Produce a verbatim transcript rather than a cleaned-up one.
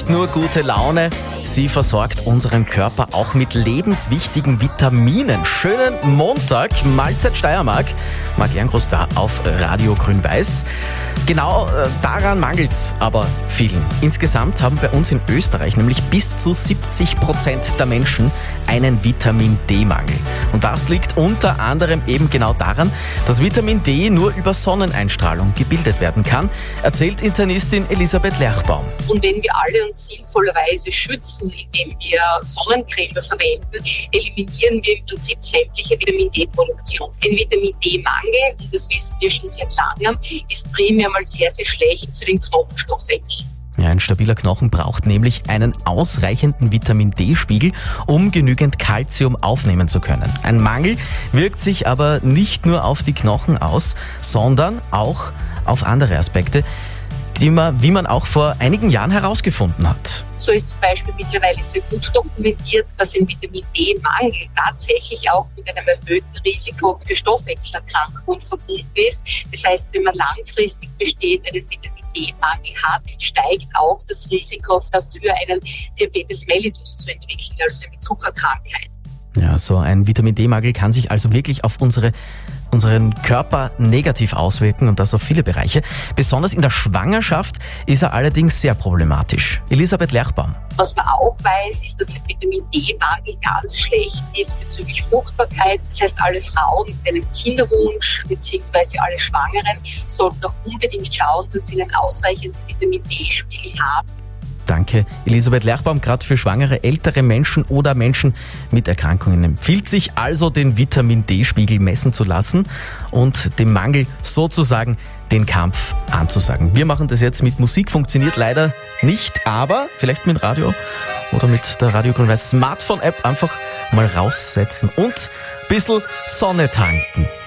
nicht nur gute Laune, sie versorgt unseren Körper auch mit lebenswichtigen Vitaminen. Schönen Montag, Mahlzeit Steiermark. Marc Ehrengroß da auf Radio Grün-Weiß. Genau äh, daran mangelt es aber vielen. Insgesamt haben bei uns in Österreich nämlich bis zu siebzig Prozent der Menschen einen Vitamin-D-Mangel. Und das liegt unter anderem eben genau daran, dass Vitamin D nur über Sonneneinstrahlung gebildet werden kann, erzählt Internistin Elisabeth Lerchbaum. Und wenn wir alle uns sinnvollerweise schützen, indem wir Sonnencreme verwenden, eliminieren wir im Prinzip sämtliche Vitamin-D-Produktion. Ein Vitamin-D-Mangel, und das wissen wir schon seit langem, ist primär mal sehr, sehr schlecht für den Knochenstoffwechsel. Ja, ein stabiler Knochen braucht nämlich einen ausreichenden Vitamin-D-Spiegel, um genügend Kalzium aufnehmen zu können. Ein Mangel wirkt sich aber nicht nur auf die Knochen aus, sondern auch auf andere Aspekte, die man, wie man auch vor einigen Jahren herausgefunden hat. So ist zum Beispiel mittlerweile sehr gut dokumentiert, dass ein Vitamin-D-Mangel tatsächlich auch mit einem erhöhten Risiko für Stoffwechselerkrankungen verbunden ist. Das heißt, wenn man langfristig bestehend einen Vitamin-D-Mangel hat, steigt auch das Risiko dafür, einen Diabetes mellitus zu entwickeln, also eine Zuckerkrankheit. Ja, so ein Vitamin-D-Mangel kann sich also wirklich auf unsere unseren Körper negativ auswirken und das auf viele Bereiche. Besonders in der Schwangerschaft ist er allerdings sehr problematisch. Elisabeth Lerchbaum. Was man auch weiß, ist, dass ein Vitamin-D-Mangel ganz schlecht ist bezüglich Fruchtbarkeit. Das heißt, alle Frauen mit einem Kinderwunsch bzw. alle Schwangeren sollten auch unbedingt schauen, dass sie einen ausreichenden Vitamin-D-Spiegel haben. Danke, Elisabeth Lerchbaum. Gerade für schwangere, ältere Menschen oder Menschen mit Erkrankungen empfiehlt sich also, den Vitamin-D-Spiegel messen zu lassen und dem Mangel sozusagen den Kampf anzusagen. Wir machen das jetzt mit Musik, funktioniert leider nicht, aber vielleicht mit dem Radio oder mit der Radio Grün-Weiß Smartphone-App einfach mal raussetzen und ein bisschen Sonne tanken.